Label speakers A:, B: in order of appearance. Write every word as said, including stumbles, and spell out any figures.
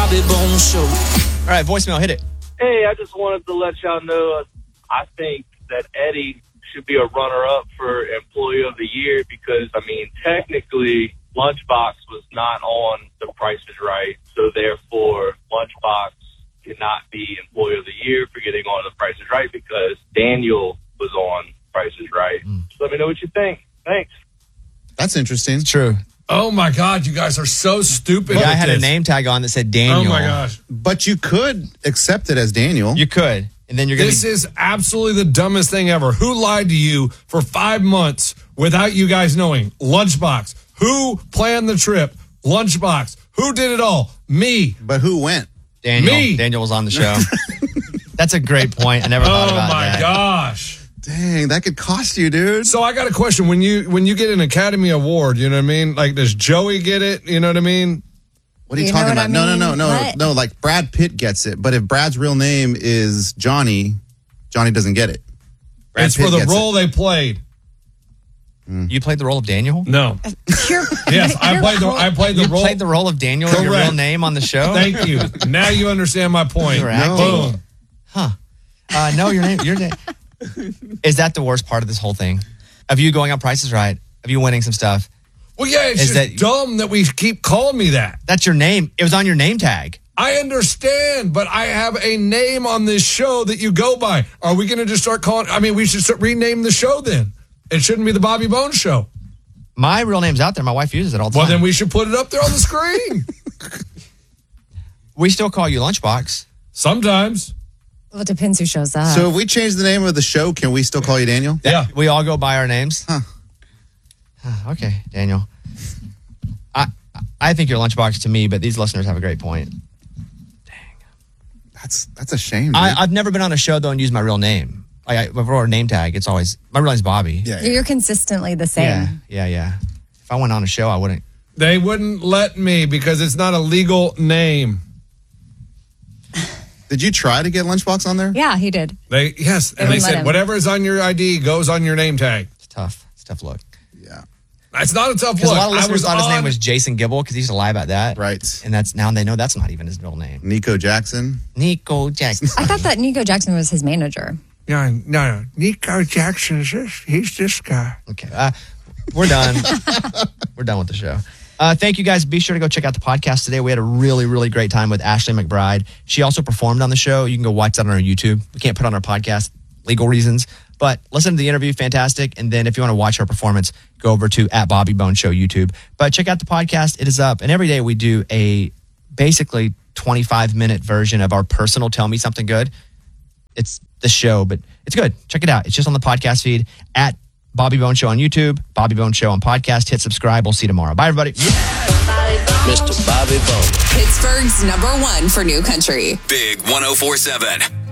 A: Bobby Bones Show.
B: All right, voicemail, hit it.
C: Hey, I just wanted to let y'all know, uh, I think that Eddie should be a runner-up for Employee of the Year because, I mean, technically, Lunchbox was not on The Price is Right, so therefore, Lunchbox cannot be Employee of the Year for getting on The Price is Right because Daniel was on Price is Right. Mm. So let me know what you think. Thanks.
D: That's interesting.
B: It's true.
E: Oh, my God. You guys are so stupid.
B: Yeah, I had
E: this.
B: a name tag on that said Daniel.
E: Oh, my gosh.
D: But you could accept it as Daniel.
B: You could. And then you're going to
E: This be- is absolutely the dumbest thing ever. Who lied to you for five months without you guys knowing? Lunchbox. Who planned the trip? Lunchbox. Who did it all? Me.
D: But who went?
B: Daniel.
E: Me.
B: Daniel was on the show. That's a great point. I never thought
E: oh
B: about
E: my
B: that.
E: gosh.
D: Dang, that could cost you, dude.
E: So I got a question. When you when you get an Academy Award, you know what I mean? Like, does Joey get it? You know what I mean?
D: What are you,
F: You
D: talking
F: know
D: about?
F: what I
D: No,
F: mean?
D: no, no, no,
F: What?
D: no. Like Brad Pitt gets it, but if Brad's real name is Johnny, Johnny doesn't get it. Brad
E: it's
D: Pitt
E: for the
D: gets
E: role they played.
B: You played the role of Daniel?
E: No.
F: You're,
E: Yes, I
F: you're
E: played the
F: cool.
E: I played the
B: You
E: role.
B: played the role of Daniel in your
E: Correct.
B: real name on the show?
E: Thank you. Now you understand my point.
B: You were acting.
E: Boom.
B: Huh. Uh, no, your name. Your name. Is that the worst part of this whole thing? Of you going on Price is Right? Of you winning some stuff?
E: Well, yeah, it's
B: Is
E: just
B: that-
E: dumb that we keep calling me that.
B: That's your name. It was on your name tag.
E: I understand, but I have a name on this show that you go by. Are we going to just start calling? I mean, we should start rename the show then. It shouldn't be the Bobby Bones Show.
B: My real name's out there. My wife uses it all the
E: Well,
B: time.
E: then we should put it up there on the screen.
B: We still call you Lunchbox.
E: Sometimes.
F: Well, it depends who shows up.
D: So if we change the name of the show, can we still call you Daniel?
E: Yeah.
B: We all go by our names?
D: Huh.
B: Huh, okay, Daniel. I I think you're Lunchbox to me, but these listeners have a great point.
D: That's that's a shame. Dude.
B: I, I've never been on a show, though, and used my real name. Like, I, before a name tag, it's always, my real name's Bobby.
D: yeah, yeah.
F: You're consistently the same.
B: Yeah, yeah, yeah. If I went on a show, I wouldn't.
E: They wouldn't let me because it's not a legal name.
D: Did you try to get Lunchbox on there?
F: Yeah, he did.
E: They Yes, and
F: They
E: they
F: let
E: said
F: him.
E: whatever is on your I D goes on your name tag.
B: It's tough. It's a tough look.
D: Yeah.
E: It's not a tough
B: Because
E: look.
B: a lot of
E: I
B: listeners
E: was
B: thought his
E: on-
B: name was Jason Gibble because he used to lie about that.
D: Right.
B: And that's now they know that's not even his real name.
D: Nico Jackson.
B: Nico Jackson.
F: I thought that Nico Jackson was his manager.
E: No, no, no. Nico Jackson's this. He's this guy.
B: Okay. Uh, we're done. We're done with the show. Uh, thank you guys. Be sure to go check out the podcast today. We had a really, really great time with Ashley McBride. She also performed on the show. You can go watch that on our YouTube. We can't put it on our podcast, legal reasons. But listen to the interview, fantastic. And then if you want to watch our performance, go over to at Bobby Bones Show YouTube. But check out the podcast. It is up. And every day we do a basically twenty-five minute version of our personal Tell Me Something Good. It's the show, but it's good. Check it out. It's just on the podcast feed at Bobby Bones Show on YouTube, Bobby Bones Show on podcast. Hit subscribe. We'll see you tomorrow. Bye, everybody.
A: Mister Bobby Bones.
G: Pittsburgh's number one for new country.
H: Big one oh four seven.